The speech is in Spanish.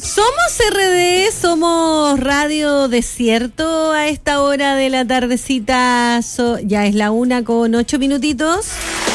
Somos RD, somos Radio Desierto a esta hora de la tardecita, ya es la 1:08.